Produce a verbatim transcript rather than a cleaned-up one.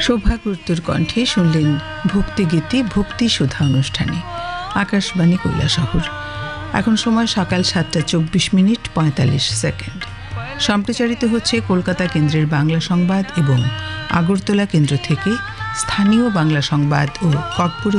শোভাগুপ্তর কণ্ঠে শুনলেন ভক্তিগীতি ভক্তি সুধা অনুষ্ঠানে আকাশবাণী কৈলাসহর। এখন সময় সকাল সাতটা চব্বিশ মিনিট পঁয়তাল্লিশ সেকেন্ড। সম্প্রচারিত হচ্ছে কলকাতা কেন্দ্রের বাংলা সংবাদ এবং আগরতলা কেন্দ্র থেকে স্থানীয় বাংলা সংবাদ ও কর্পোরেট